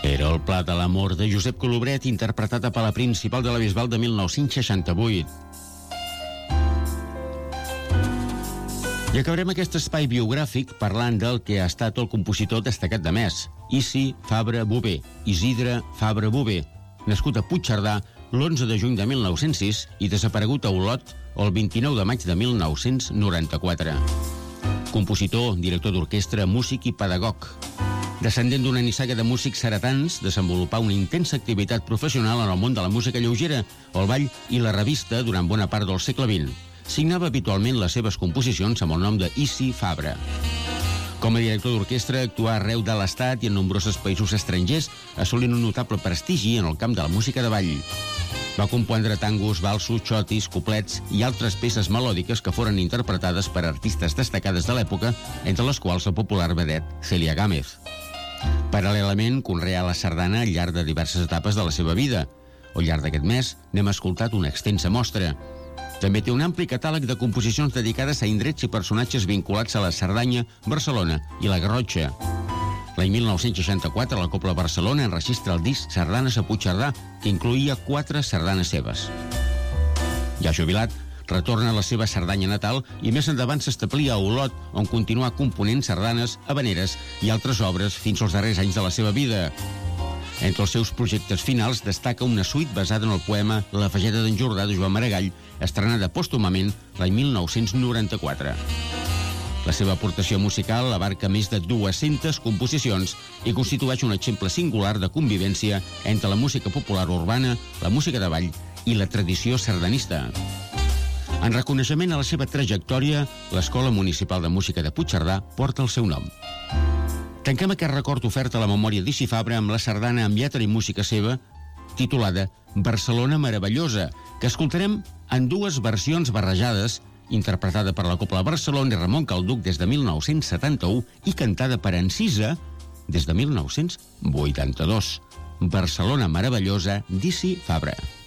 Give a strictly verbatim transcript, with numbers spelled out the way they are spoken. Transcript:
Era el pla de l'amor de Josep Colobret, interpretat a Pala Principal de la Bisbal de mil nou-cents seixanta-vuit. I acabarem aquest espai biogràfic parlant del que ha estat el compositor destacat de més, Isi Fabra Bové, Isidre Fabra Bové, nascut a Puigcerdà l'onze de juny de mil nou-cents sis i desaparegut a Olot el vint-i-nou de maig de mil nou-cents noranta-quatre. Compositor, director d'orquestra, músic i pedagog. Descendent d'una nissaga de músics ceretans, desenvolupà una intensa activitat professional en el món de la música lleugera, el ball i la revista durant bona part del segle vint. Signava habitualment les seves composicions amb el nom de Isi Fabra. Com a director d'orquestra actuà arreu de l'Estat i en nombrosos països estrangers, assolint un notable prestigi en el camp de la música de ball. Va compondre tangos, valsos, xotis, coplets i altres peces melòdiques que foren interpretades per artistes destacades de l'època, entre les quals la popular vedet Cèlia Gámez. Paral·lelament, conreà la sardana al llarg de diverses etapes de la seva vida. Al llarg d'aquest mes n'hem escoltat una extensa mostra. També té un ampli catàleg de composicions dedicades a indrets i personatges vinculats a la Cerdanya, Barcelona i la Garrotxa. L'any mil nou-cents seixanta-quatre, la Cobla Barcelona enregistra el disc Sardanes a Puigcerdà, que incloïa quatre sardanes seves. Ja jubilat, retorna a la seva Cerdanya natal i més endavant s'establia a Olot, on continuà component sardanes, habaneres i altres obres fins als darrers anys de la seva vida. Entre els seus projectes finals destaca una suite basada en el poema La Fageda d'en Jordà de Joan Maragall, estrenada pòstumament l'any mil nou-cents noranta-quatre. La seva aportació musical abarca més de dues-centes composicions i constitueix un exemple singular de convivència entre la música popular urbana, la música de ball i la tradició sardanista. En reconeixement a la seva trajectòria, l'Escola Municipal de Música de Puigcerdà porta el seu nom. Tanquem aquest record ofert a la memòria d'Isi Fabra amb la sardana amb lletra i música seva, titulada Barcelona Meravellosa, que escoltarem en dues versions barrejades, interpretada per la Cobla Barcelona i Ramon Calduc des de mil nou-cents setanta-u i cantada per Encisa des de mil nou-cents vuitanta-dos. Barcelona Meravellosa d'Isi Fabra.